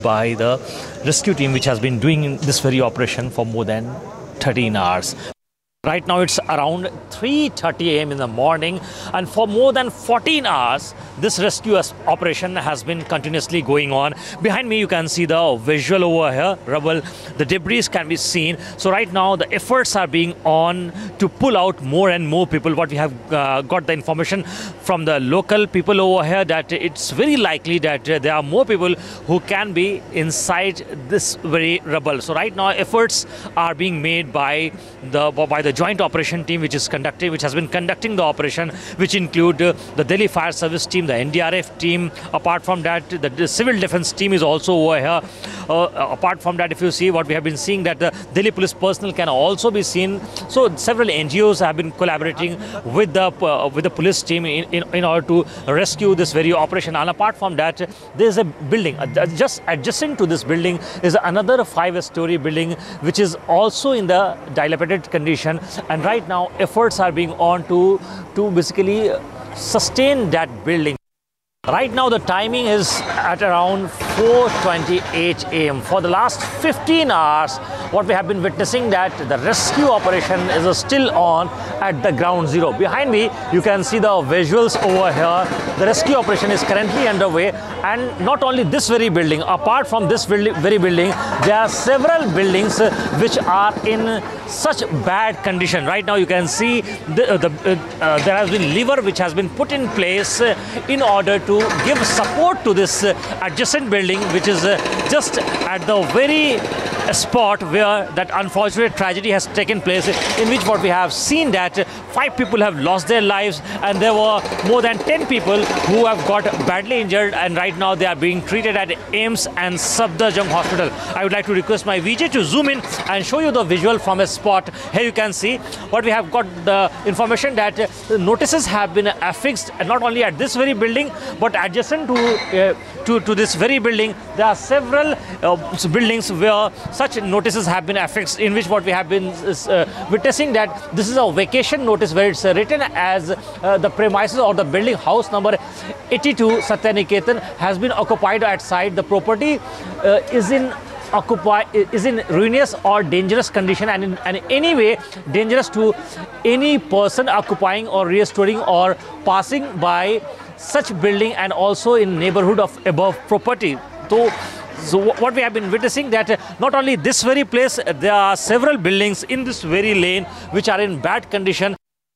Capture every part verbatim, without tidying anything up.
by the rescue team which has been doing this very operation for more than thirteen hours. Right now it's around three thirty a m in the morning, and for more than fourteen hours this rescue operation has been continuously going on. Behind me you can see the visual over here, rubble, the debris can be seen. So right now the efforts are being on to pull out more and more people. What we have uh, got the information from the local people over here that it's very likely that uh, there are more people who can be inside this very rubble. So right now efforts are being made by the by the joint operation team which is conducting, which has been conducting the operation, which include uh, the Delhi Fire Service team, the N D R F team. Apart from that, the, the civil defense team is also over here. Uh, apart from that, if you see what we have been seeing, that the Delhi police personnel can also be seen. So several N G Os have been collaborating with the uh, with the police team in, in, in order to rescue this very operation. And apart from that, there is a building uh, just adjacent to this building is another five-story building which is also in the dilapidated condition. And right now efforts are being on to to basically sustain that building. Right now the timing is at around four twenty-eight a m For the last fifteen hours, what we have been witnessing that the rescue operation is still on at the ground zero. Behind me, you can see the visuals over here. The rescue operation is currently underway, and not only this very building, apart from this very building, there are several buildings which are in such bad condition. Right now you can see the, the, uh, there has been lever which has been put in place uh, in order to give support to this uh, adjacent building, which is uh, just at the very spot where that unfortunate tragedy has taken place, in which what we have seen that five people have lost their lives and there were more than ten people who have got badly injured, and right now they are being treated at AIIMS and Safdarjung Hospital. I would like to request my V J to zoom in and show you the visual from a spot. Here you can see what we have got the information that uh, notices have been affixed not only at this very building but adjacent to uh, to, to this very building. There are several uh, buildings where such notices have been affixed, in which what we have been uh, witnessing that this is a vacation notice where it's uh, written as uh, the premises or the building house number eighty-two Satyaniketan has been occupied at site. The property uh, is in occupy is in ruinous or dangerous condition, and in, and in any way dangerous to any person occupying or restoring or passing by such building, and also in neighborhood of above property. So, so what we have been witnessing that uh, not only this very place, uh, there are several buildings in this very lane which are in bad condition.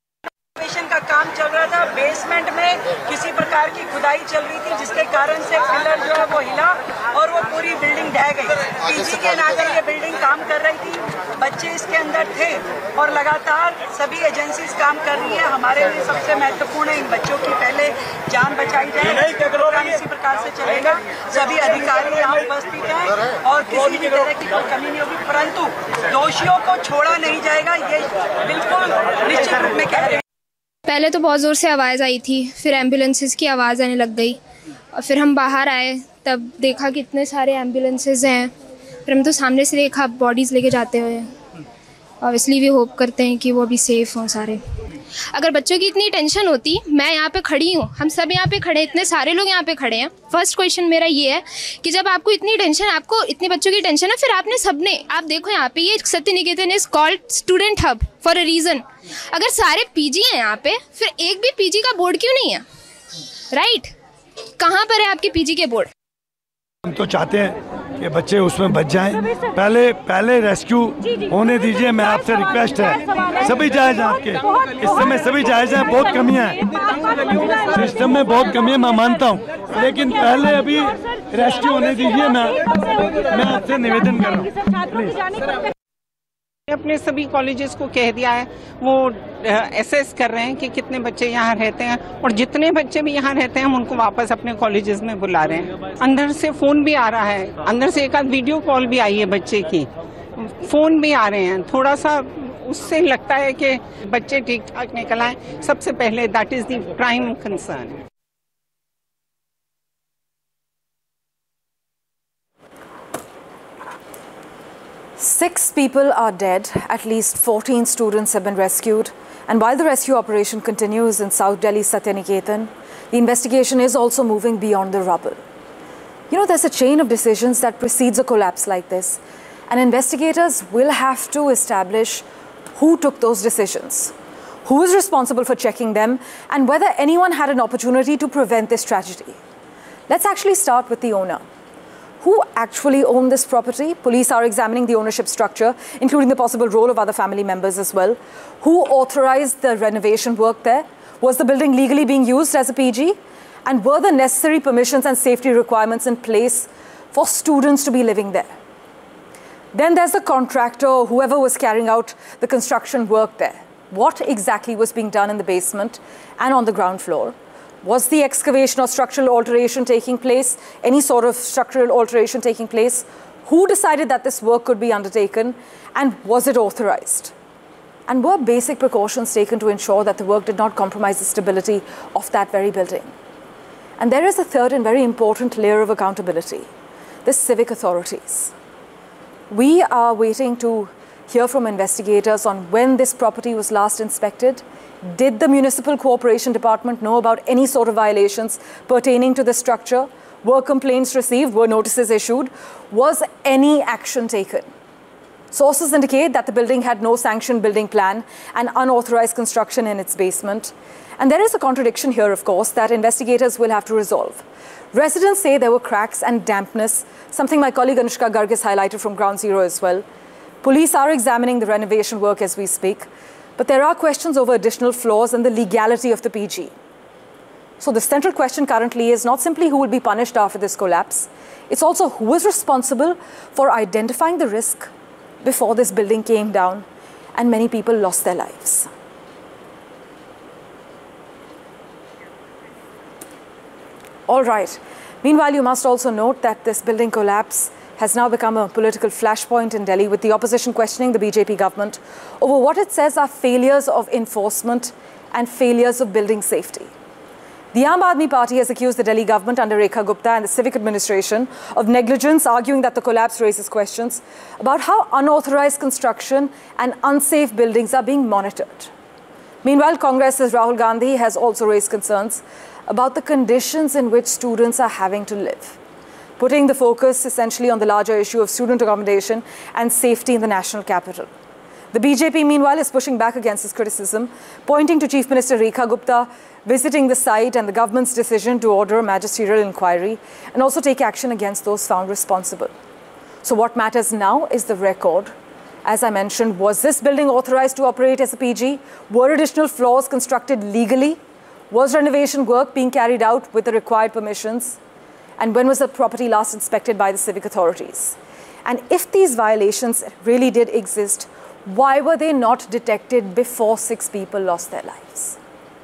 का काम चल रहा था, basement में किसी प्रकार की खुदाई चल रही थी, जिसके कारण से पिलर जो है वो हिला और वो पूरी बिल्डिंग ढह गई। पीजी के नाते ये बिल्डिंग काम कर रही थी, बच्चे इसके अंदर थे और लगातार सभी एजेंसीज काम कर रही है। हमारे लिए सबसे महत्वपूर्ण है इन बच्चों की पहले जान बचाई जाए। प्रोग्राम इसी प्रकार से चलेगा, सभी अधिकारी यहाँ उपस्थित हैं और किसी भी तरह की कोई कमी नहीं होगी, परंतु दोषियों को छोड़ा नहीं जाएगा, ये बिल्कुल निश्चित रूप में कह रहे हैं। पहले तो बहुत ज़ोर से आवाज़ आई थी, फिर एम्बुलेंसेस की आवाज़ आने लग गई और फिर हम बाहर आए, तब देखा कि इतने सारे एम्बुलेंसेस हैं। फिर हम तो सामने से देखा बॉडीज़ लेके जाते हुए। ऑब्वियसली भी होप करते हैं कि वो अभी सेफ़ हों सारे। अगर बच्चों की इतनी टेंशन होती, मैं यहाँ पे खड़ी हूँ, हम सब यहाँ पे खड़े हैं, इतने सारे लोग यहाँ पे खड़े हैं। फर्स्ट क्वेश्चन मेरा ये है कि जब आपको इतनी टेंशन, आपको इतने बच्चों की टेंशन है, फिर आपने सबने, आप देखो यहाँ पे ये सत्यनिकेतन is called student hub for a reason. अगर सारे पीजी हैं यहाँ पे, फिर एक भी पीजी का बोर्ड क्यों नहीं है? राइट, कहाँ पर है आपके पीजी के बोर्ड? हम तो चाहते हैं कि बच्चे उसमें बच जाएं। पहले पहले रेस्क्यू होने दीजिए, मैं आपसे रिक्वेस्ट है। सभी जायज़ हैं आपके, इस समय सभी जायज़ हैं। बहुत कमियां हैं सिस्टम में, बहुत कमियां मैं मानता हूं, लेकिन पहले अभी रेस्क्यू होने दीजिए। मैं मैं आपसे निवेदन कर रहा हूँ। अपने सभी कॉलेजेस को कह दिया है, वो एसेस कर रहे हैं कि कितने बच्चे यहाँ रहते हैं, और जितने बच्चे भी यहाँ रहते हैं हम उनको वापस अपने कॉलेजेस में बुला रहे हैं। अंदर से फोन भी आ रहा है, अंदर से एक आध वीडियो कॉल भी आई है बच्चे की, फोन भी आ रहे हैं। थोड़ा सा उससे लगता है कि बच्चे ठीक ठाक निकल आए, सबसे पहले that is the prime concern. Six people are dead, at least fourteen students have been rescued, and while the rescue operation continues in South Delhi's Satyaniketan, the investigation is also moving beyond the rubble. You know, there's a chain of decisions that precedes a collapse like this, and investigators will have to establish who took those decisions, who is responsible for checking them, and whether anyone had an opportunity to prevent this tragedy. Let's actually start with the owner. Who actually owned this property? Police are examining the ownership structure, including the possible role of other family members as well. Who authorized the renovation work there? Was the building legally being used as a P G? And were the necessary permissions and safety requirements in place for students to be living there? Then there's the contractor or whoever was carrying out the construction work there. What exactly was being done in the basement and on the ground floor? Was the excavation or structural alteration taking place? Any sort of structural alteration taking place? Who decided that this work could be undertaken? And was it authorized? And were basic precautions taken to ensure that the work did not compromise the stability of that very building? And there is a third and very important layer of accountability: the civic authorities. We are waiting to hear from investigators on when this property was last inspected. Did the Municipal Cooperation Department know about any sort of violations pertaining to the structure? Were complaints received? Were notices issued? Was any action taken? Sources indicate that the building had no sanctioned building plan and unauthorized construction in its basement. And there is a contradiction here, of course, that investigators will have to resolve. Residents say there were cracks and dampness, something my colleague Anushka Garg has highlighted from Ground Zero as well. Police are examining the renovation work as we speak, but there are questions over additional flaws and the legality of the P G. So the central question currently is not simply who will be punished after this collapse, it's also who is responsible for identifying the risk before this building came down and many people lost their lives. All right. Meanwhile, you must also note that this building collapse has now become a political flashpoint in Delhi, with the opposition questioning the B J P government over what it says are failures of enforcement and failures of building safety. The Aam Aadmi Party has accused the Delhi government under Rekha Gupta and the civic administration of negligence, arguing that the collapse raises questions about how unauthorized construction and unsafe buildings are being monitored. Meanwhile, Congress's Rahul Gandhi has also raised concerns about the conditions in which students are having to live, putting the focus essentially on the larger issue of student accommodation and safety in the national capital. The B J P, meanwhile, is pushing back against this criticism, pointing to Chief Minister Rekha Gupta visiting the site and the government's decision to order a magisterial inquiry and also take action against those found responsible. So what matters now is the record. As I mentioned, was this building authorized to operate as a P G? Were additional floors constructed legally? Was renovation work being carried out with the required permissions? And when was the property last inspected by the civic authorities? And if these violations really did exist, why were they not detected before six people lost their lives?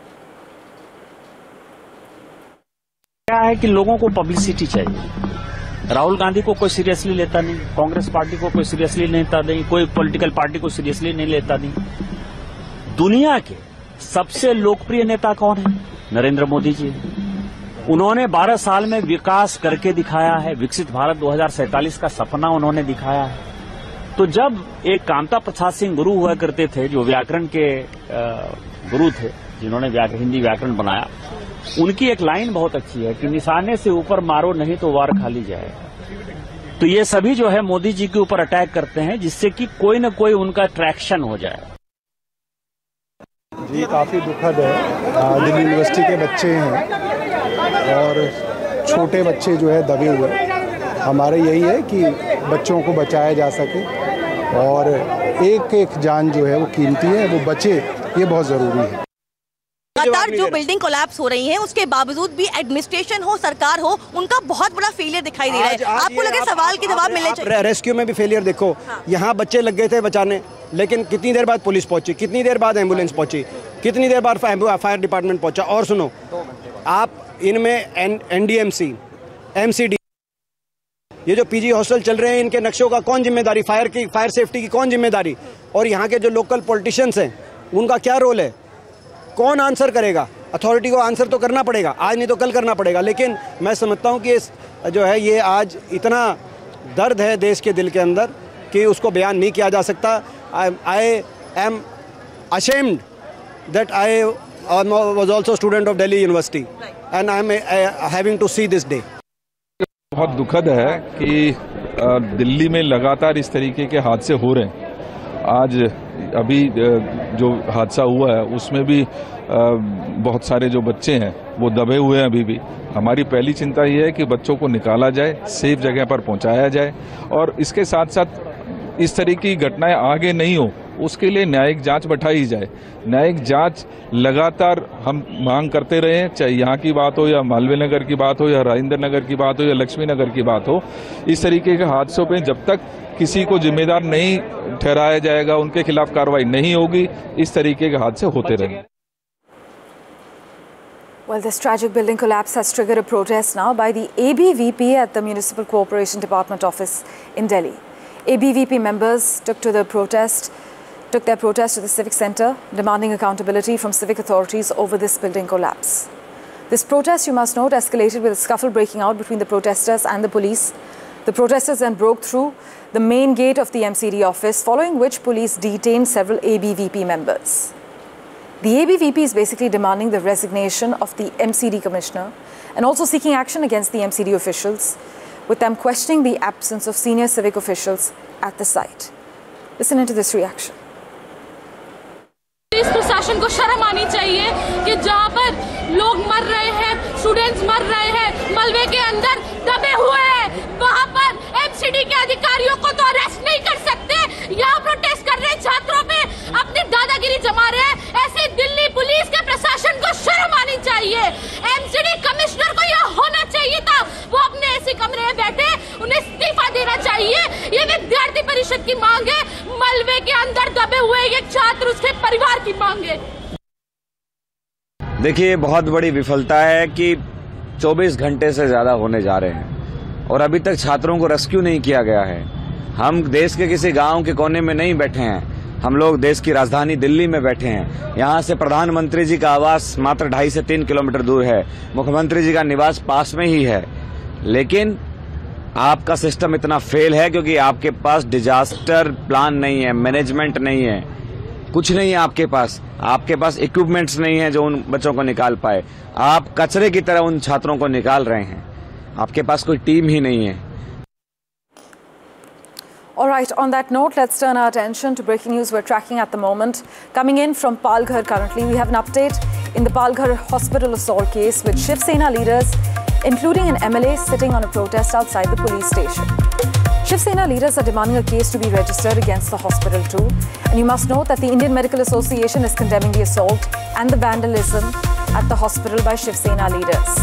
क्या है कि लोगों को publicity चाहिए। राहुल गांधी को कोई seriously लेता नहीं, कांग्रेस पार्टी को कोई सीरियसली लेता नहीं, कोई पॉलिटिकल पार्टी को सीरियसली नहीं लेता नहीं। दुनिया के सबसे लोकप्रिय नेता कौन है? नरेंद्र मोदी जी। उन्होंने बारह साल में विकास करके दिखाया है, विकसित भारत दो हज़ार सैंतालीस का सपना उन्होंने दिखाया है। तो जब एक कामता प्रसाद सिंह गुरु हुआ करते थे, जो व्याकरण के गुरु थे, जिन्होंने हिंदी व्याकरण बनाया, उनकी एक लाइन बहुत अच्छी है कि निशाने से ऊपर मारो नहीं तो वार खाली जाएगा। तो ये सभी जो है मोदी जी के ऊपर अटैक करते हैं, जिससे कि कोई न कोई उनका ट्रैक्शन हो जाए। जी काफ़ी दुखद है। दिल्ली यूनिवर्सिटी के बच्चे हैं और छोटे बच्चे जो है दबे हुए। हमारे यही है कि बच्चों को बचाया जा सके और एक एक जान जो है वो कीमती है, वो बचे, ये बहुत ज़रूरी है। लगातार जो बिल्डिंग कोलैप्स हो रही है, उसके बावजूद भी एडमिनिस्ट्रेशन हो, सरकार हो, उनका बहुत बड़ा फेलियर दिखाई दे रहा है। आपको लगे सवाल के जवाब मिलने चाहिए। रेस्क्यू में भी फेलियर देखो, यहाँ बच्चे लग गए थे बचाने, लेकिन कितनी देर बाद पुलिस पहुंची, कितनी देर बाद एम्बुलेंस पहुंची, कितनी देर बाद फायर डिपार्टमेंट पहुंचा। और सुनो, आप इनमें N D M C, M C D, ये जो पीजी हॉस्टल चल रहे हैं, इनके नक्शों का कौन जिम्मेदारी, फायर की फायर सेफ्टी की कौन जिम्मेदारी, और यहाँ के जो लोकल पॉलिटिशियंस हैं उनका क्या रोल है, कौन आंसर करेगा? अथॉरिटी को आंसर तो करना पड़ेगा, आज नहीं तो कल करना पड़ेगा। लेकिन मैं समझता हूँ कि इस जो है ये आज इतना दर्द है देश के दिल के अंदर कि उसको बयान नहीं किया जा सकता। I am ashamed that I was also student of Delhi university and I am having to see this day. बहुत दुखद है कि दिल्ली में लगातार इस तरीके के हादसे हो रहे हैं। आज अभी जो हादसा हुआ है उसमें भी बहुत सारे जो बच्चे हैं वो दबे हुए हैं अभी भी। हमारी पहली चिंता ये है कि बच्चों को निकाला जाए, सेफ जगह पर पहुंचाया जाए और इसके साथ साथ इस तरह की घटनाएं आगे नहीं हो उसके लिए न्यायिक जांच बैठाई जाए। न्यायिक जांच लगातार हम मांग करते रहे हैं, चाहे यहाँ की बात हो या मालवीय नगर की बात हो या राजेंद्र नगर की बात हो या लक्ष्मी नगर की बात हो। इस तरीके के हादसों पे जब तक किसी को जिम्मेदार नहीं ठहराया जाएगा, उनके खिलाफ कार्रवाई नहीं होगी, इस तरीके के हादसे होते रहेंगे। Well, this tragic building collapse has triggered a protest now by the A B V P at the Municipal Cooperation Department office in Delhi. A B V P members took to the protest, took their protest to the Civic Centre, demanding accountability from civic authorities over this building collapse. This protest, you must note, escalated with a scuffle breaking out between the protesters and the police. The protesters then broke through the main gate of the M C D office, following which police detained several A B V P members. The A B V P is basically demanding the resignation of the M C D commissioner and also seeking action against the M C D officials, with them questioning the absence of senior civic officials at the site. Listen into this reaction. इस प्रशासन को शर्म आनी चाहिए कि जहाँ पर लोग मर रहे हैं, स्टूडेंट्स मर रहे हैं, मलबे के अंदर दबे हुए हैं, वहाँ पर एमसीडी के अधिकारियों को तो अरेस्ट नहीं कर सकते। यहाँ प्रोटेस्ट कर रहे छात्रों पे अपनी दादागिरी जमा रहे हैं। ऐसे दिल्ली पुलिस के प्रशासन को शर्म आनी चाहिए। एमसीडी कमिश्नर को यह होना चाहिए था, वो अपने ऐसे कमरे में बैठे, उन्हें इस्तीफा देना चाहिए। ये विद्यार्थी परिषद की मांग है, मलबे के अंदर दबे हुए ये छात्र, उसके परिवार की मांग है। देखिए, बहुत बड़ी विफलता है कि चौबीस घंटे से ज्यादा होने जा रहे हैं और अभी तक छात्रों को रेस्क्यू नहीं किया गया है। हम देश के किसी गांव के कोने में नहीं बैठे हैं, हम लोग देश की राजधानी दिल्ली में बैठे हैं। यहाँ से प्रधानमंत्री जी का आवास मात्र ढाई से तीन किलोमीटर दूर है, मुख्यमंत्री जी का निवास पास में ही है, लेकिन आपका सिस्टम इतना फेल है क्योंकि आपके पास डिजास्टर प्लान नहीं है, मैनेजमेंट नहीं है, कुछ नहीं है आपके पास। आपके पास इक्विपमेंट्स नहीं है जो उन बच्चों को निकाल पाए। आप कचरे की तरह उन छात्रों को निकाल रहे हैं, आपके पास कोई टीम ही नहीं है। All right, on that note, let's turn our attention to breaking news we're tracking at the moment. Coming in from Palghar currently, we have an update in the Palghar hospital assault case with Shiv Sena leaders, including an M L A, sitting on a protest outside the police station. Shiv Sena leaders are demanding a case to be registered against the hospital too. And you must note that the Indian Medical Association is condemning the assault and the vandalism at the hospital by Shiv Sena leaders.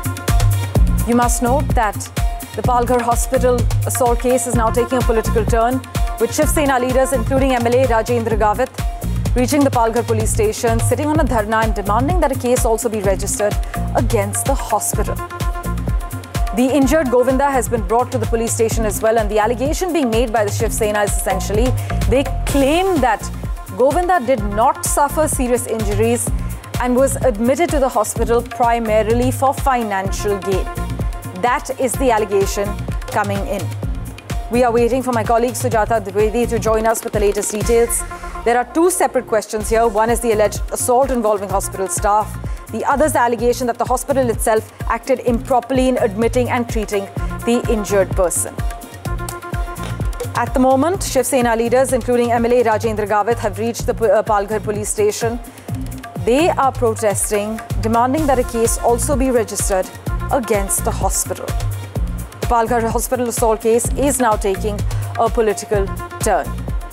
You must note that the Palghar hospital assault case is now taking a political turn, with Shiv Sena leaders, including M L A Rajendra Gavit, reaching the Palghar police station, sitting on a dharna and demanding that a case also be registered against the hospital. The injured Govinda has been brought to the police station as well, and the allegation being made by the Shiv Sena is essentially they claim that Govinda did not suffer serious injuries and was admitted to the hospital primarily for financial gain. That is the allegation coming in. We are waiting for my colleague Sujata Dwivedi to join us with the latest details. There are two separate questions here. One is the alleged assault involving hospital staff. The other is the allegation that the hospital itself acted improperly in admitting and treating the injured person. At the moment, Shiv Sena leaders, including M L A Rajendra Gavit, have reached the uh, Palghar police station. They are protesting, demanding that a case also be registered against the hospital. The Palghar hospital assault case is now taking a political turn.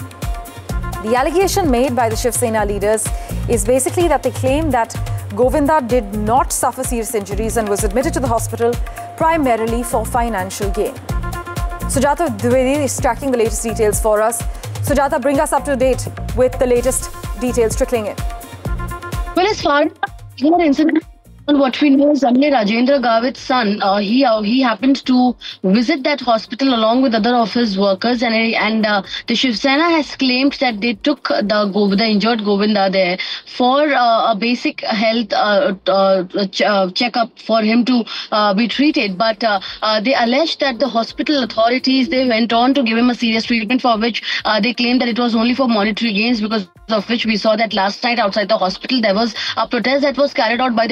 The allegation made by the Shiv Sena leaders is basically that they claim that Govinda did not suffer serious injuries and was admitted to the hospital primarily for financial gain. Sujata Dwivedi is tracking the latest details for us. Sujata, bring us up to date with the latest details trickling in. Well, as far as the incident, what we know is M L A Rajendra Gavit's son, uh, he uh, he happened to visit that hospital along with other of his workers, and and uh, the Shiv Sena has claimed that they took the the injured Govinda there for uh, a basic health uh, uh, ch uh, checkup for him to uh, be treated. But uh, uh, they alleged that the hospital authorities, they went on to give him a serious treatment for which uh, they claimed that it was only for monetary gains, because of which we saw that last night outside the hospital there was a protest that was carried out by the Shiv Sena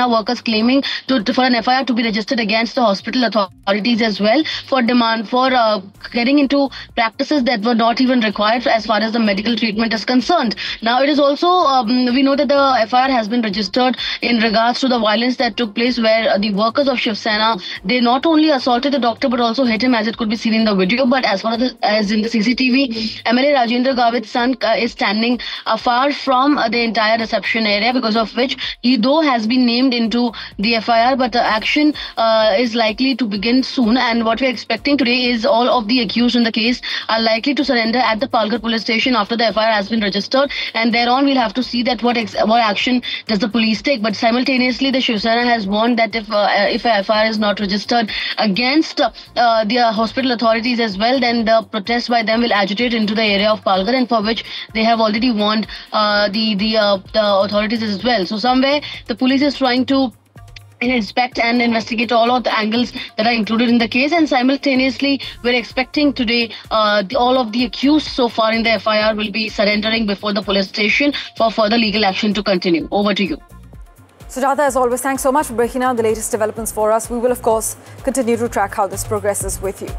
Sena workers claiming to, to, for an F I R to be registered against the hospital authorities as well for demand for uh, getting into practices that were not even required as far as the medical treatment is concerned. Now it is also, um, we know that the F I R has been registered in regards to the violence that took place where uh, the workers of Shiv Sena, they not only assaulted the doctor but also hit him, as it could be seen in the video. But as far as, the, as in the C C T V, M L A Rajendra Gavit's son uh, is standing uh, far from uh, the entire reception area, because of which he though has been named into the F I R, but the action uh, is likely to begin soon. And what we are expecting today is all of the accused in the case are likely to surrender at the Palghar police station after the F I R has been registered, and thereon we'll have to see that what ex what action does the police take. But simultaneously, the Shiv Sena has warned that if uh, if a F I R is not registered against uh, the uh, hospital authorities as well, then the protest by them will agitate into the area of Palghar, and for which they have already warned uh, the the, uh, the authorities as well. So somewhere the police is trying to inspect and investigate all of the angles that are included in the case, and simultaneously we're expecting today uh, the, all of the accused so far in the F I R will be surrendering before the police station for further legal action to continue. Over to you. Sujata, as always, thanks so much for breaking down the latest developments for us. We will, of course, continue to track how this progresses with you.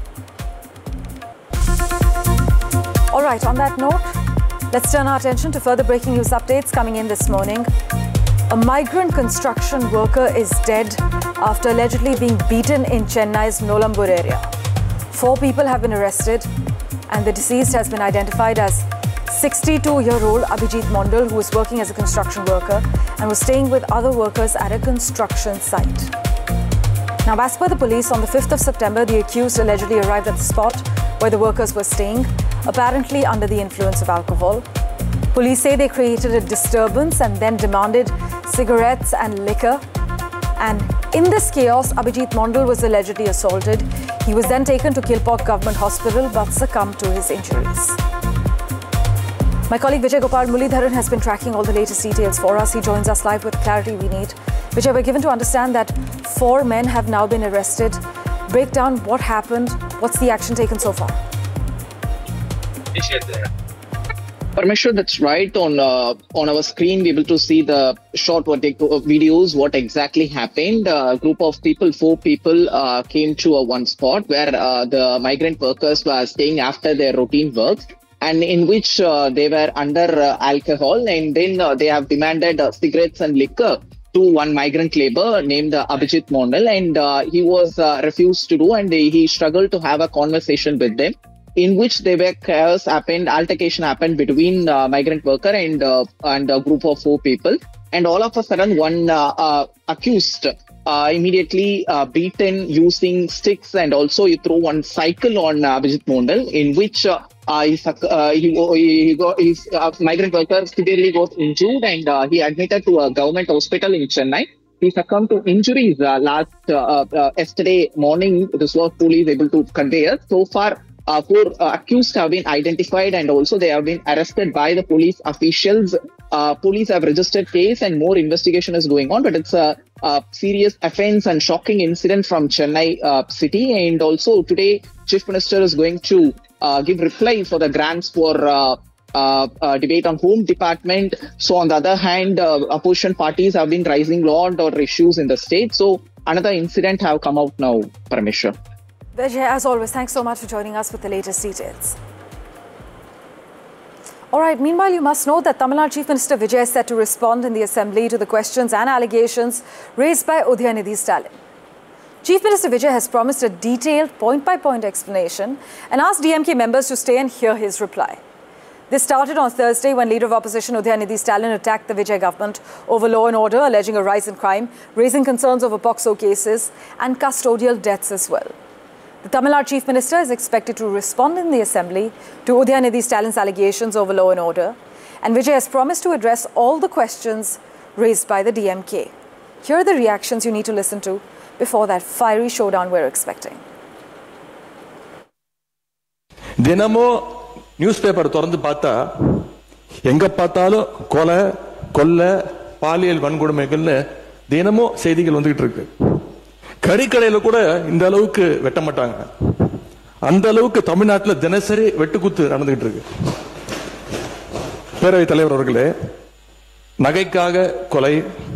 All right, on that note, let's turn our attention to further breaking news updates coming in this morning. A migrant construction worker is dead after allegedly being beaten in Chennai's Nolambur area. Four people have been arrested, and the deceased has been identified as sixty-two-year-old Abhijit Mondal, who was working as a construction worker and was staying with other workers at a construction site. Now, as per the police, on the fifth of September, the accused allegedly arrived at the spot where the workers were staying, apparently under the influence of alcohol. Police say they created a disturbance and then demanded cigarettes and liquor. And in this chaos, Abhijit Mondal was allegedly assaulted. He was then taken to Kilpauk Government Hospital but succumbed to his injuries. My colleague Vijay Gopal Mulidharan has been tracking all the latest details for us. He joins us live with clarity we need. Vijay, we're given to understand that four men have now been arrested. Break down what happened. What's the action taken so far? Parmeshwar, that's right. On uh, on our screen, we're able to see the short videos, what exactly happened. Uh, a group of people, four people, uh, came to a one spot where uh, the migrant workers were staying after their routine work, and in which uh, they were under uh, alcohol, and then uh, they have demanded uh, cigarettes and liquor to one migrant labor named uh, Abhijit Mondal, and uh, he was uh, refused to do, and they, he struggled to have a conversation with them, in which there were chaos happened, altercation happened between uh, migrant worker and uh, and a group of four people, and all of a sudden one uh, uh, accused uh, immediately uh, beaten using sticks, and also he threw one cycle on uh, Abhijit Mondal, in which uh, uh, he, uh, he, he got his uh, migrant worker severely got injured, and uh, he admitted to a government hospital in Chennai. He succumbed to injuries uh, last uh, uh, yesterday morning. This was police able to convey us. So far, Uh, four uh, accused have been identified, and also they have been arrested by the police officials. Uh, police have registered case and more investigation is going on, but it's a, a serious offence and shocking incident from Chennai uh, city. And also today, Chief Minister is going to uh, give reply for the grants for uh, uh, uh, debate on Home Department. So on the other hand, uh, opposition parties have been raising law and order issues in the state. So another incident have come out now, Parmeshwar. Vijay, as always, thanks so much for joining us with the latest details. All right, meanwhile, you must know that Tamil Nadu Chief Minister Vijay is set to respond in the Assembly to the questions and allegations raised by Udayanithi Stalin. Chief Minister Vijay has promised a detailed point-by-point explanation and asked D M K members to stay and hear his reply. This started on Thursday when Leader of Opposition Udayanithi Stalin attacked the Vijay government over law and order, alleging a rise in crime, raising concerns over POCSO cases and custodial deaths as well. The Tamil Nadu Chief Minister is expected to respond in the Assembly to Udayanithi Stalin's allegations over law and order, and Vijay has promised to address all the questions raised by the D M K. Here are the reactions you need to listen to before that fiery showdown we're expecting. Dinamo newspaper தொடர்ந்து பார்த்தா எங்க பார்த்தாலும் கொலை கொள்ளை பாலியல் வன்கொடுமைகள்னு தினமும் செய்திகள் வந்துகிட்டு இருக்கு. கறிக்கடையில கூட இந்த அளவுக்கு வெட்ட மாட்டாங்க. அந்த அளவுக்கு தமிழ்நாட்டில் தினசரி வெட்டுக்குத்து நடந்துகிட்டு இருக்கு. பேரவைத் தலைவர் அவர்களே, நகைக்காக கொலை,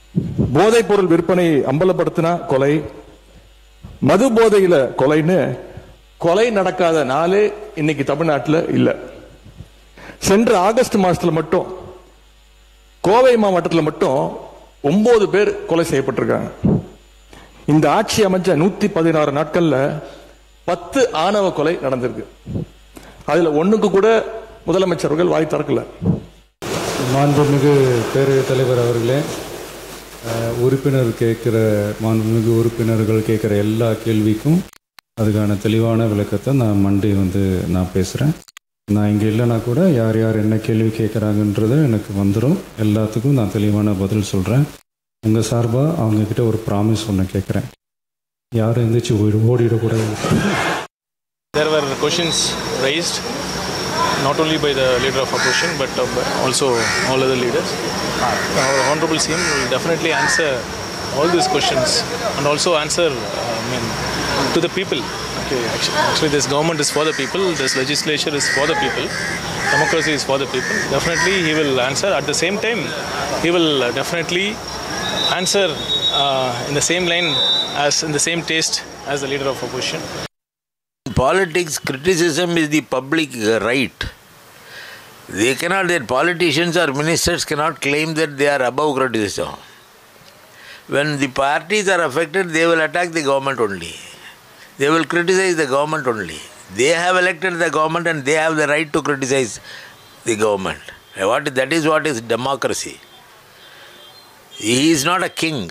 போதைப் பொருள் விற்பனை அம்பலப்படுத்தினா கொலை, மது போதையில கொலைன்னு கொலை நடக்காத நாளே இன்னைக்கு தமிழ்நாட்டில் இல்ல. சென்ற ஆகஸ்ட் மாசத்துல மட்டும் கோவை மாவட்டத்தில் மட்டும் ஒன்பது பேர் கொலை செய்யப்பட்டிருக்காங்க. இந்த ஆட்சி அமைச்ச நூத்தி பதினாறு நாட்கள்ல பத்து ஆணவ கொலை நடந்திருக்கு. அதுல ஒண்ணுக்கு கூட முதலமைச்சர்கள் வாய் திறக்கல. மாண்புமிகு பேரவைத் தலைவர் அவர்களே, உறுப்பினர் கேட்கிற மாண்புமிகு உறுப்பினர்கள் கேட்கிற எல்லா கேள்விக்கும் அதுக்கான தெளிவான விளக்கத்தை நான் மண்டே வந்து நான் பேசுகிறேன். நான் இங்கே இல்லைனா கூட யார் யார் என்ன கேள்வி கேட்குறாங்கன்றது எனக்கு வந்துடும். எல்லாத்துக்கும் நான் தெளிவான பதில் சொல்கிறேன். உங்கள் சார்பாக அவங்கக்கிட்ட ஒரு ப்ராமிஸ் ஒன்று கேட்குறேன். யாரும் எந்திரிச்சு ஓடி ஓடிடக்கூடாது. There were questions raised not only by the leader of opposition but also all other leaders. Our Honorable C M will definitely answer all these questions and also answer uh, I mean, to the people. Okay, actually, actually this government is for the people, this legislature is for the people, democracy is for the people. Definitely he will answer. At the same time, he will definitely answer uh, in the same line as in the same taste as the leader of opposition. Politics, criticism is the public right. They cannot, their politicians or ministers cannot claim that they are above criticism. When the parties are affected, they will attack the government only. They will criticize the government only. They have elected the government and they have the right to criticize the government. What, that is what is democracy. He is not a king.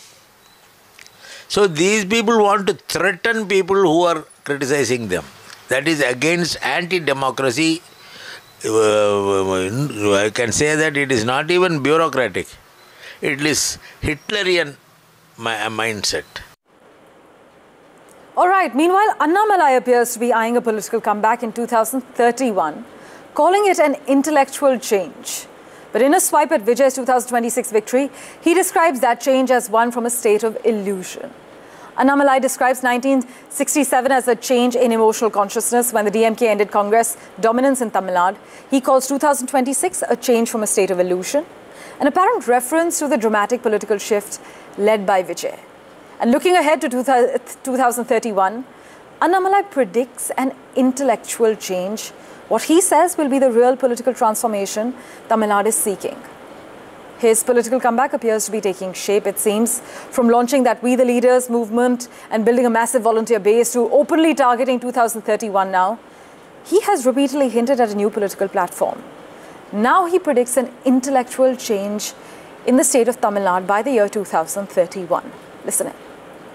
So these people want to threaten people who are criticizing them. That is against anti-democracy. Uh, I can say that it is not even bureaucratic. It is Hitlerian mindset. All right. Meanwhile, Annamalai appears to be eyeing a political comeback in two thousand thirty-one, calling it an intellectual change. But in a swipe at Vijay's two thousand twenty-six victory, he describes that change as one from a state of illusion. Annamalai describes nineteen sixty-seven as a change in emotional consciousness when the D M K ended Congress dominance in Tamil Nadu. He calls two thousand twenty-six a change from a state of illusion, an apparent reference to the dramatic political shift led by Vijay. And looking ahead to two thousand thirty-one, Annamalai predicts an intellectual change, what he says will be the real political transformation Tamil Nadu is seeking. His political comeback appears to be taking shape, it seems, from launching that We the Leaders movement and building a massive volunteer base to openly targeting two thousand thirty-one now. He has repeatedly hinted at a new political platform. Now he predicts an intellectual change in the state of Tamil Nadu by the year two thousand thirty-one. Listen in.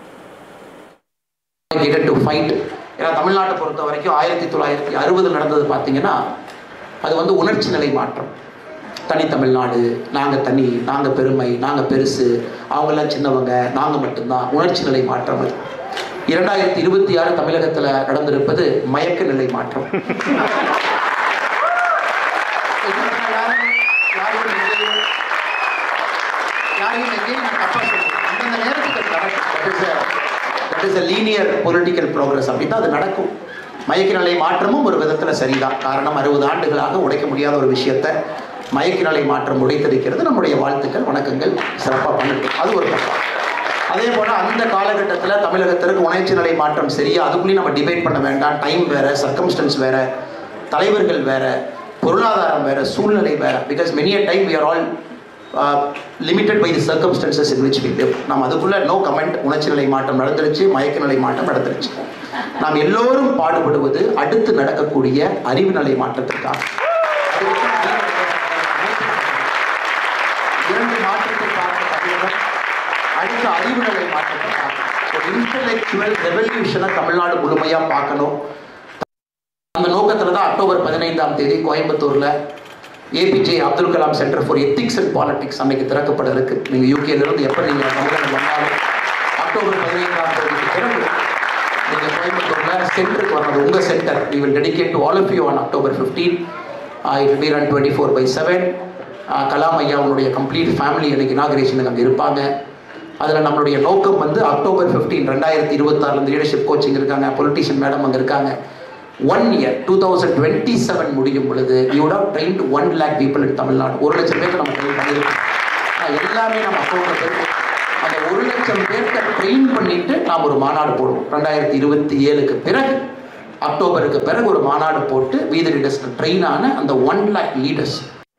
To fight. ஏன்னா தமிழ்நாட்டை பொறுத்த வரைக்கும் ஆயிரத்தி தொள்ளாயிரத்தி அறுபதில் நடந்தது பார்த்தீங்கன்னா அது வந்து உணர்ச்சி நிலை மாற்றம். தனி தமிழ்நாடு, நாங்கள் தனி, நாங்கள் பெருமை, நாங்கள் பெருசு, அவங்கெல்லாம் சின்னவங்க, நாங்கள் மட்டும்தான், உணர்ச்சி நிலை மாற்றம். இரண்டாயிரத்தி இருபத்தி ஆறு தமிழகத்தில் நடந்திருப்பது மயக்க நிலை மாற்றம். That is a linear political progress. அப்படின்னா அது நடக்கும். மயக்க நிலை மாற்றமும் ஒரு விதத்தில் சரிதான். காரணம் அறுபது ஆண்டுகளாக உடைக்க முடியாத ஒரு விஷயத்தை மயக்க நிலை மாற்றம் உடைத்திருக்கிறது. நம்முடைய வாழ்த்துக்கள், வணக்கங்கள், சிறப்பாக பண்ணிட்டு அது ஒரு பக்கம். அதே போல் அந்த காலகட்டத்தில் தமிழகத்திற்கு உணர்ச்சி நிலை மாற்றம் சரியா, அதுக்குள்ளேயும் நம்ம டிபேட் பண்ண வேண்டாம். டைம் வேறு, சர்க்கம்ஸ்டன்ஸ் வேறு, தலைவர்கள் வேறு, பொருளாதாரம் வேறு, சூழ்நிலை வேறு. Because many a time we are all limited by the circumstances in which we live. நம்ம அதுக்குள்ளே நோ கமெண்ட். உணர்ச்சி நிலை மாற்றம் நடந்துருச்சு, மயக்க நிலை மாற்றம் நடந்துருச்சு. நாம் எல்லோரும் பாடுபடுவது அடுத்து நடக்கக்கூடிய அறிவு நிலை மாற்றத்திற்காக. இரண்டு மாற்றத்தை பார்க்க அடுத்த அறிவு நிலை மாற்றத்திற்காக ஒரு இன்டலெக்சுவல் ரெவல்யூஷனை தமிழ்நாடு முழுமையாக பார்க்கணும். அந்த நோக்கத்தில் தான் அக்டோபர் பதினைந்தாம் தேதி கோயம்புத்தூரில் APJ Abdul Kalam centre for ethics and politics அன்னைக்கு திறக்கப்பட இருக்கு. நீங்கள் யூகேலேருந்து எப்போ நீங்கள் தமிழகம் வந்தாலும் அக்டோபர் பதினைந்தாம் தேதிக்கு பிறகு நீங்கள் கோயம்புத்தூரில் சென்டருக்கு வர்றது உங்கள் centre. We will dedicate to all of you on October fifteen. It will be run twenty four by seven. Kalam ஐயாவுடைய கம்ப்ளீட் ஃபேமிலி எனக்கு இனாகிரேஷனுக்கு அங்கே இருப்பாங்க. அதில் நம்மளுடைய நோக்கம் வந்து அக்டோபர் ஃபிஃப்டீன் ரெண்டாயிரத்தி இருபத்தாறுல லீடர்ஷிப் கோச்சிங் இருக்காங்க, பொலிட்டிஷியன் மேடம் அங்கே இருக்காங்க. One year two thousand twenty seven முடியும் பொழுது you would have trained one lakh people in Tamil Nadu. ஒரு லட்சம் பேருக்கு நம்ம ட்ரெயின் பண்ணியிருக்கோம். எல்லாமே நம்ம போடுறது அந்த ஒரு லட்சம் பேர்த்த ட்ரெயின் பண்ணிட்டு நாம் ஒரு மாநாடு போடுவோம். ரெண்டாயிரத்தி இருபத்தி ஏழுக்கு பிறகு அக்டோபருக்கு பிறகு ஒரு மாநாடு போட்டு வீத லீடர்ஸ்க்கு ட்ரெயின் ஆன அந்த one lakh leaders.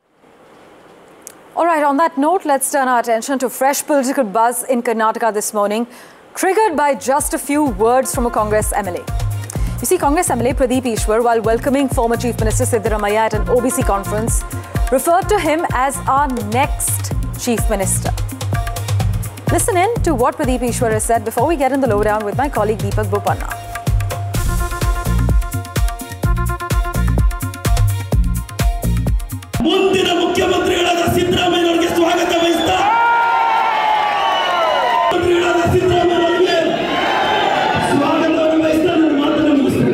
All right, on that note, let's turn our attention to fresh political buzz in Karnataka this morning, triggered by just a few words from a Congress M L A. You see, Congress M L A Pradeep Ishwar, while welcoming former Chief Minister Siddaramaiah at an O B C conference, referred to him as our next Chief Minister. Listen in to what Pradeep Ishwar has said before we get in the lowdown with my colleague Deepak Bopanna. ಮುಂದಿನ ಮುಖ್ಯಮಂತ್ರಿಗಳಾದ ಸಿದ್ದರಾಮಯ್ಯನವರಿಗೆ ಸ್ವಾಗತ ಬಯಸ್ತಾ ಮಂತ್ರಿಗಳಾದ ಸಿದ್ದರಾಮಯ್ಯನವರಿಗೆ ಸ್ವಾಗತವನ್ನು ಬಯಸ್ತಾ ನನ್ನ ಮಾತನ್ನು ಮುಗಿಸ್ತೇನೆ.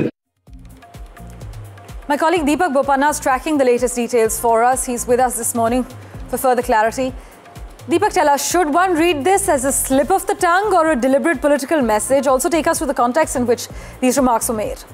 My colleague Deepak Bopanna is tracking the latest details for us. He's with us this morning for further clarity. Deepak, tell us, should one read this as a slip of the tongue or a deliberate political message? Also take us through the context in which these remarks were made.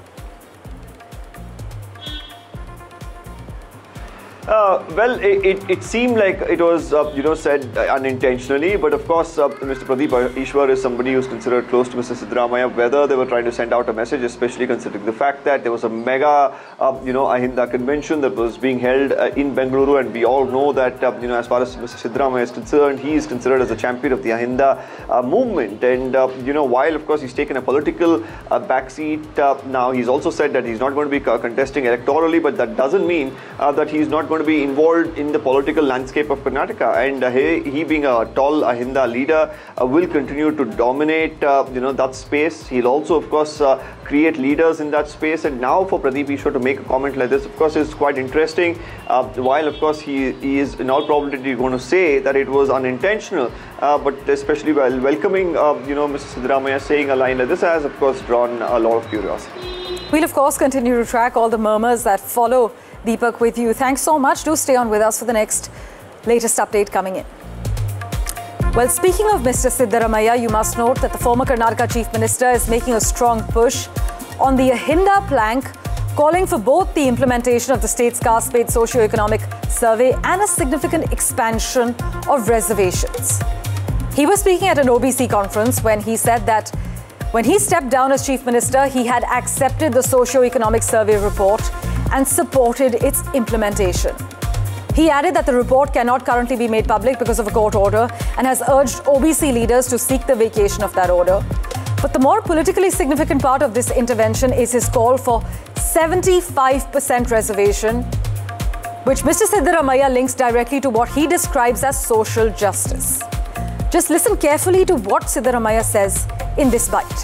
Uh, well, it, it, it seemed like it was, uh, you know, said uh, unintentionally. But of course, uh, Mister Pradeep Ishwar is somebody who's considered close to Mister Siddaramaiah. Whether they were trying to send out a message, especially considering the fact that there was a mega, uh, you know, Ahinda convention that was being held uh, in Bengaluru, and we all know that, uh, you know, as far as Mister Siddaramaiah is concerned, he is considered as a champion of the Ahinda uh, movement. And uh, you know, while of course he's taken a political uh, backseat uh, now, he's also said that he's not going to be contesting electorally, but that doesn't mean uh, that he's not going to be involved in the political landscape of Karnataka. And uh, he, he being a tall Ahinda leader uh, will continue to dominate uh, you know that space. He'll also of course uh, create leaders in that space. And now for Pradeep Ishwar to make a comment like this, of course, is quite interesting. Uh, while of course he, he is in all probability going to say that it was unintentional, uh, but especially while welcoming uh, you know Mister Siddaramaiah saying a line like this has of course drawn a lot of curiosity. We'll of course continue to track all the murmurs that follow. Deepak, with you. Thanks so much. Do stay on with us for the next latest update coming in. Well, speaking of Mister Siddaramaiah, you must note that the former Karnataka Chief Minister is making a strong push on the Ahinda plank, calling for both the implementation of the state's caste-based socio-economic survey and a significant expansion of reservations. He was speaking at an O B C conference when he said that when he stepped down as Chief Minister, he had accepted the socio-economic survey report and supported its implementation. He added that the report cannot currently be made public because of a court order and has urged O B C leaders to seek the vacation of that order. But the more politically significant part of this intervention is his call for seventy-five percent reservation, which Mister Siddaramaiah links directly to what he describes as social justice. Just listen carefully to what Siddaramaiah says in this bite.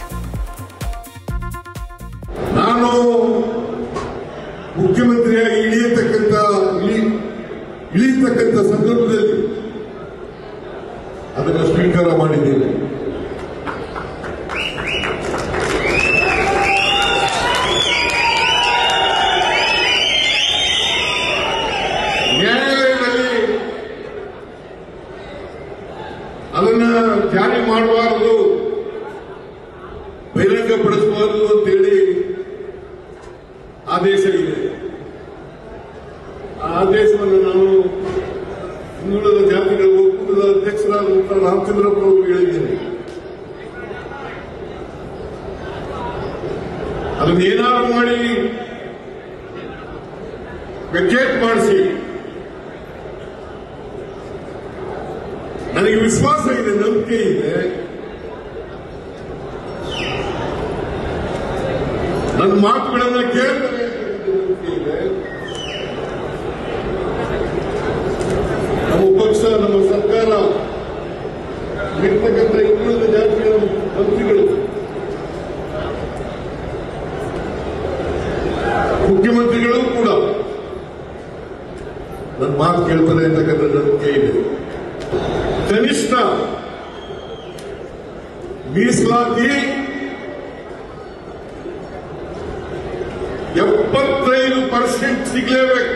ನಾನು ಮುಖ್ಯಮಂತ್ರಿಯಾಗಿ ಇಳಿಯತಕ್ಕಂಥ ಇಳಿಯತಕ್ಕಂಥ ಸಂದರ್ಭದಲ್ಲಿ ಅದನ್ನು ಸ್ವೀಕಾರ ಮಾಡಿದ್ದೇನೆ. ನ್ಯಾಯಾಲಯದಲ್ಲಿ ಅದನ್ನ ಜಾರಿ ಮಾಡಬಾರದು, ಬಹಿರಂಗಪಡಿಸಬಾರದು ಅಂತೇಳಿ ಆದೇಶ ಇದೆ. ಆ ಆದೇಶವನ್ನು ನಾನು ಹಿಂದುಳಿದ ಜಾತಿಗಳ ಒಕ್ಕೂಟದ ಅಧ್ಯಕ್ಷರಾದಂತಹ ರಾಮಚಂದ್ರಪ್ಪ ಅವರು ಹೇಳಿದ್ದೇನೆ. ಅದನ್ನ ಏನಾದ್ರು ಮಾಡಿ ವೆಕೇಟ್ ಮಾಡಿಸಿ, ನನಗೆ ವಿಶ್ವಾಸ ಇದೆ, ನಂಬಿಕೆ ಇದೆ, ನನ್ನ ಮಾತುಗಳನ್ನು ಕೇಳ್ತಾರೆ. ನಮ್ಮ ಪಕ್ಷ, ನಮ್ಮ ಸರ್ಕಾರ, ಇರ್ತಕ್ಕಂಥ ಹಿಂದುಳಿದ ಜಾತಿಯ ಮಂತ್ರಿಗಳು, ಮುಖ್ಯಮಂತ್ರಿಗಳು ಕೂಡ ನನ್ನ ಮಾತು ಕೇಳ್ತಾರೆ ಅಂತಕ್ಕಂಥ ನಂಬಿಕೆ ಇದೆ. ಕನಿಷ್ಠ ಮೀಸಲಾತಿ ಎಪ್ಪತ್ತೈದು percent ಸಿಗಲೇಬೇಕು.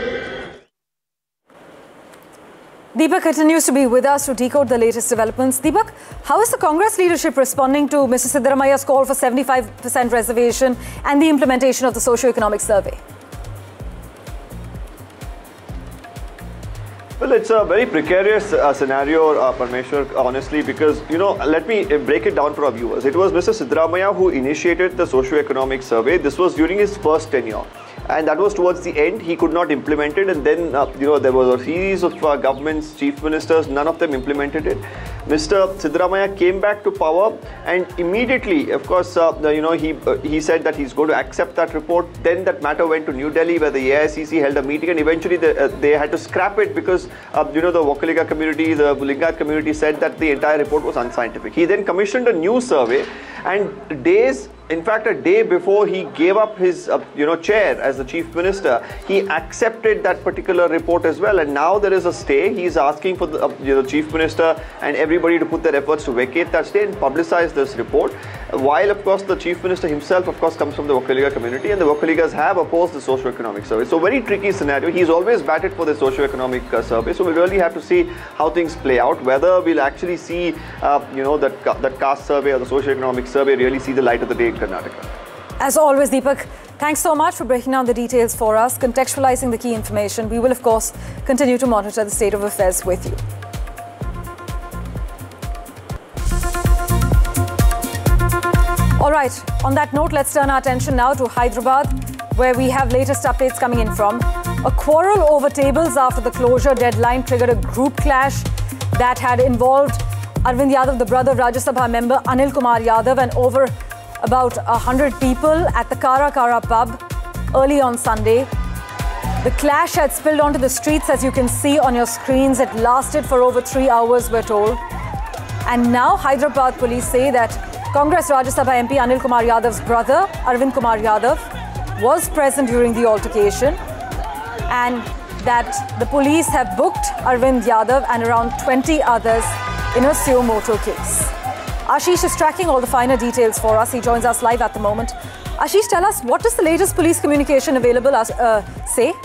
Deepak continues to be with us to decode the latest developments. Deepak, how is the Congress leadership responding to Mister Siddaramaiah's call for seventy-five percent reservation and the implementation of the socio-economic survey? Well, it's a very precarious uh, scenario, uh, Parmeshwar, honestly, because, you know, let me break it down for our viewers. It was Mister Siddaramaiah who initiated the socio-economic survey. This was during his first tenure. And that was towards the end. He could not implement it, and then uh, you know, there was a series of uh, governments, chief ministers, none of them implemented it. Mister Siddaramaiah came back to power, and immediately, of course, uh, you know, he uh, he said that he's going to accept that report. Then that matter went to New Delhi, where the A I C C held a meeting, and eventually they, uh, they had to scrap it because uh, you know, the Vokkaliga community, the Lingat community said that the entire report was unscientific. He then commissioned a new survey, and days, in fact, a day before he gave up his uh, you know, chair as the chief minister, he accepted that particular report as well. And now there is a stay. He is asking for the uh, you know, chief minister and everybody to put their efforts to vacate that stay and publicize this report. While, of course, the chief minister himself, of course, comes from the Vokkaliga community, and the Vokkaligas have opposed the socio-economic survey. So, very tricky scenario. He's always batted for the socio-economic uh, survey. So, we really have to see how things play out. Whether we'll actually see, uh, you know, that that caste survey or the socio-economic survey really see the light of the day in Karnataka. As always, Deepak, thanks so much for breaking down the details for us, contextualizing the key information. We will, of course, continue to monitor the state of affairs with you. All right, on that note, let's turn our attention now to Hyderabad, where we have latest updates coming in from. A quarrel over tables after the closure deadline triggered a group clash that had involved Arvind Yadav, the brother of Rajya Sabha member Anil Kumar Yadav, and over about one hundred people at the Kara Kara pub early on Sunday. The clash had spilled onto the streets, as you can see on your screens. It lasted for over three hours, we're told. And now Hyderabad police say that Congress Rajya Sabha M P Anil Kumar Yadav's brother, Arvind Kumar Yadav, was present during the altercation, and that the police have booked Arvind Yadav and around twenty others in a suo moto case. Ashish is tracking all the finer details for us. He joins us live at the moment. Ashish, tell us, what does the latest police communication available as, uh, say?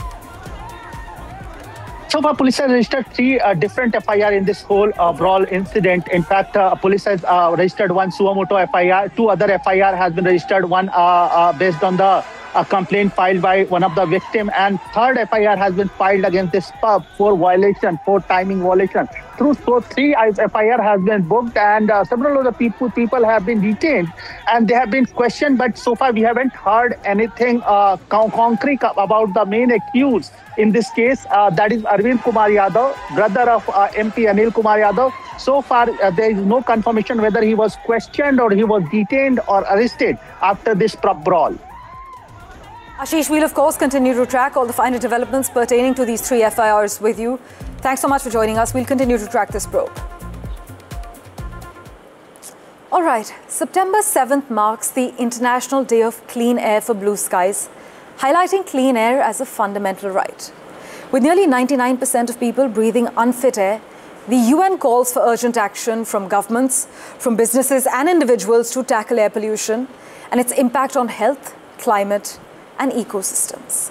So far, police has registered three uh, different F I R in this whole uh, brawl incident. In fact, uh, police has uh, registered one suo moto F I R. Two other F I R has been registered, one uh, uh, based on the uh, complaint filed by one of the victim, and third F I R has been filed against this pub for violation, for timing violation. Through so three F I R has been booked, and uh, several of the people people have been detained and they have been questioned. But so far, we haven't heard anything uh, con concrete about the main accused in this case. Uh, that is Arvind Kumar Yadav, brother of uh, M P Anil Kumar Yadav. So far, uh, there is no confirmation whether he was questioned or he was detained or arrested after this pub brawl. Ashish, we'll of course continue to track all the finer developments pertaining to these three F I Rs with you. Thanks so much for joining us. We'll continue to track this probe. All right, September seventh marks the International Day of Clean Air for Blue Skies, highlighting clean air as a fundamental right. With nearly ninety-nine percent of people breathing unfit air, the U N calls for urgent action from governments, from businesses and individuals to tackle air pollution and its impact on health, climate, and ecosystems.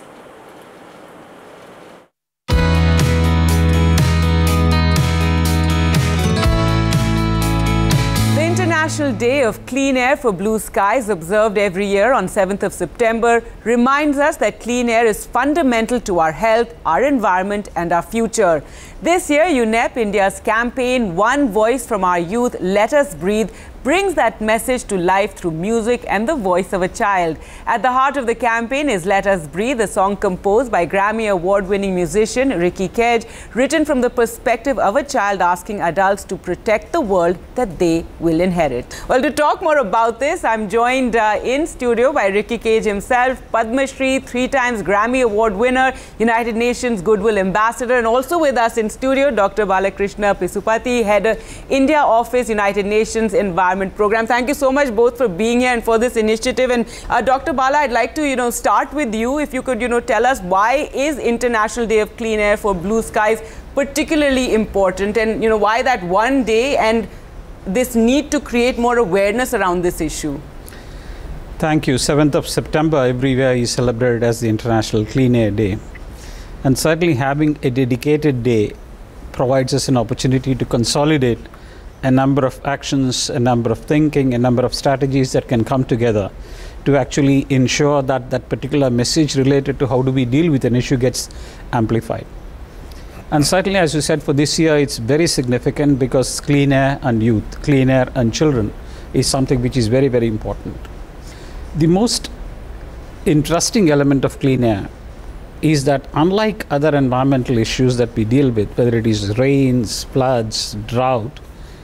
The International Day of Clean Air for Blue Skies, observed every year on seventh of September, reminds us that clean air is fundamental to our health, our environment, and our future. This year, U N E P, India's campaign, One Voice from Our Youth, Let Us Breathe, brings that message to life through music and the voice of a child. At the heart of the campaign is Let Us Breathe, a song composed by Grammy Award-winning musician Ricky Cage, written from the perspective of a child asking adults to protect the world that they will inherit. Well, to talk more about this, I'm joined uh, in studio by Ricky Cage himself, Padma Shri, three times Grammy Award winner, United Nations Goodwill Ambassador, and also with us in studio, Doctor Balakrishna Pisupati, Head of India Office, United Nations Environment Program. Thank you so much both for being here and for this initiative. And uh, Doctor Bala, I'd like to, you know, start with you. If you could, you know, tell us, why is International Day of Clean Air for Blue Skies particularly important, and, you know, why that one day and this need to create more awareness around this issue? Thank you. seventh of September everywhere is celebrated as the International Clean Air Day. And certainly having a dedicated day provides us an opportunity to consolidate a number of actions, a number of thinking, a number of strategies that can come together to actually ensure that that particular message related to how do we deal with an issue gets amplified. And certainly, as you said, for this year, it's very significant because clean air and youth, clean air and children is something which is very, very important. The most interesting element of clean air is that unlike other environmental issues that we deal with, whether it is rains, floods, drought,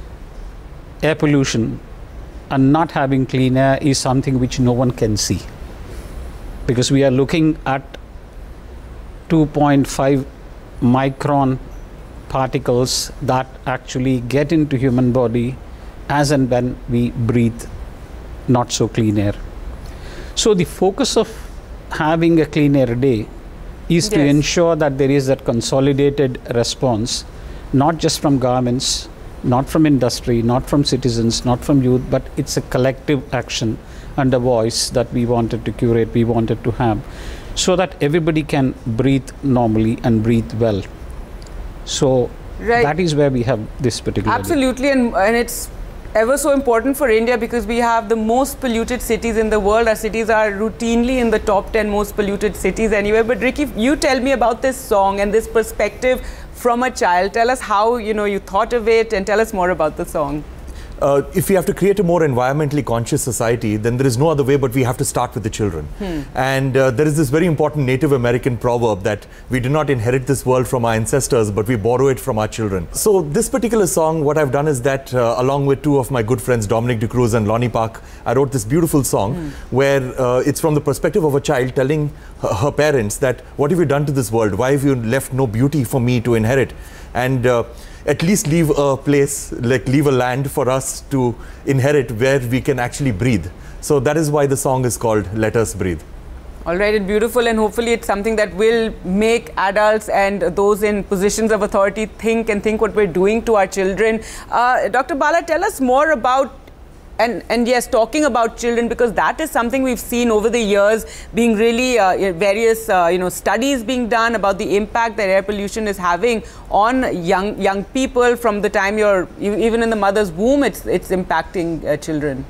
air pollution, and not having clean air is something which no one can see. Because we are looking at two point five micron particles that actually get into human body as and when we breathe not so clean air. So the focus of having a clean air day is yes. to ensure that there is that consolidated response, not just from governments, not from industry, not from citizens, not from youth, but it's a collective action and a voice that we wanted to curate, we wanted to have, so that everybody can breathe normally and breathe well. So right. that is where we have this particular Absolutely, and, and it's ever so important for India because we have the most polluted cities in the world. Our cities are routinely in the top ten most polluted cities anywhere. But Ricky, you tell me about this song and this perspective from a child. Tell us how you know you thought of it and tell us more about the song. Uh, if we have to create a more environmentally conscious society, then there is no other way but we have to start with the children. Hmm. And uh, there is this very important Native American proverb that we do not inherit this world from our ancestors, but we borrow it from our children. So this particular song, what I've done is that uh, along with two of my good friends, Dominic De Cruz and Lonnie Park, I wrote this beautiful song hmm. where uh, it's from the perspective of a child telling her, her parents that, what have you done to this world? Why have you left no beauty for me to inherit? And uh, at least leave a place, like leave a land for us to inherit where we can actually breathe. So that is why the song is called Let Us Breathe. All right, it's beautiful, and hopefully it's something that will make adults and those in positions of authority think and think what we're doing to our children. Uh, Doctor Bala, tell us more about And, and yes, talking about children, because that is something we've seen over the years being really uh, various uh, you know, studies being done about the impact that air pollution is having on young young people from the time you're, even in the mother's womb, it's, it's impacting uh, children.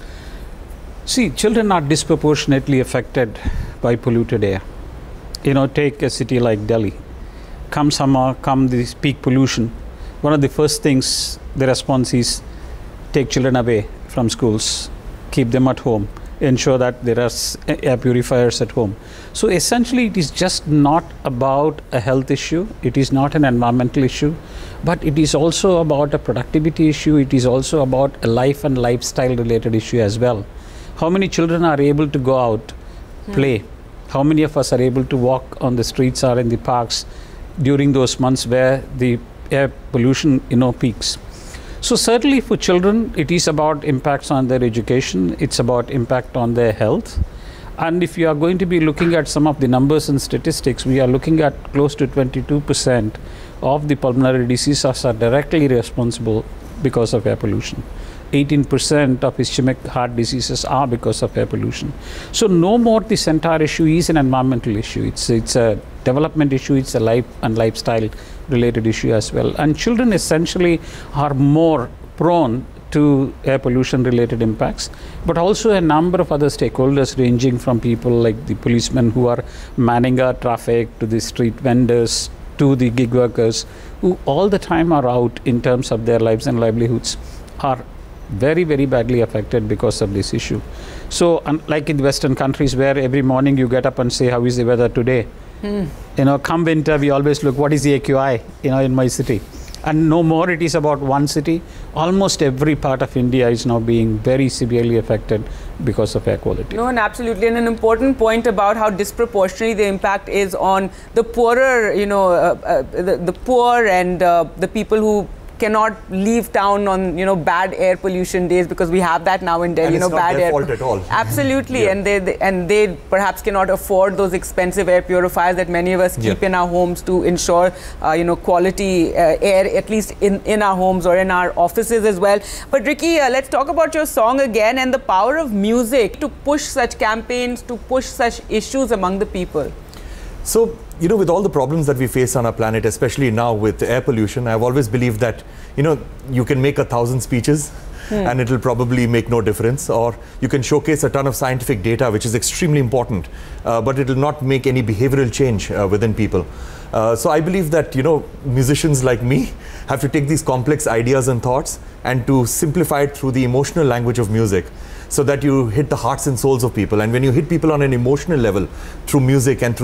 See, children are disproportionately affected by polluted air. You know, take a city like Delhi. Come summer, come this peak pollution. One of the first things, the response is take children away from schools, keep them at home, ensure that there are air purifiers at home. So essentially it is just not about a health issue, it is not an environmental issue, but it is also about a productivity issue, it is also about a life and lifestyle related issue as well. How many children are able to go out, hmm. play? How many of us are able to walk on the streets or in the parks during those months where the air pollution, you know, peaks? So certainly for children, it is about impacts on their education, it's about impact on their health. And if you are going to be looking at some of the numbers and statistics, we are looking at close to twenty-two percent of the pulmonary diseases are directly responsible because of air pollution. eighteen percent of ischemic heart diseases are because of air pollution. So no more this entire issue is an environmental issue. It's, it's a development issue, it's a life and lifestyle related issue as well. And children essentially are more prone to air pollution related impacts, but also a number of other stakeholders ranging from people like the policemen who are manning our traffic, to the street vendors, to the gig workers who all the time are out in terms of their lives and livelihoods, are very, very badly affected because of this issue. So unlike in Western countries where every morning you get up and say, how is the weather today? Hmm. You know, come winter, we always look, what is the A Q I, you know, in my city? And no more it is about one city. Almost every part of India is now being very severely affected because of air quality. No, and absolutely. And an important point about how disproportionately the impact is on the poorer, you know, uh, uh, the, the poor and uh, the people who cannot leave town on, you know, bad air pollution days, because we have that now in Delhi, and you know, it's not bad their air. fault at all. Absolutely, yeah. and they, they and they perhaps cannot afford those expensive air purifiers that many of us keep yeah. in our homes to ensure, uh, you know, quality uh, air, at least in in our homes or in our offices as well. But Ricky, uh, let's talk about your song again and the power of music to push such campaigns, to push such issues among the people. So, you know, with all the problems that we face on our planet, especially now with air pollution, I've always believed that, you know, you can make a thousand speeches, hmm. and it'll probably make no difference. Or you can showcase a ton of scientific data, which is extremely important, uh, but it will not make any behavioral change uh, within people. Uh, so I believe that, you know, musicians like me have to take these complex ideas and thoughts and to simplify it through the emotional language of music, so that you hit the hearts and souls of people. And when you hit people on an emotional level through music and through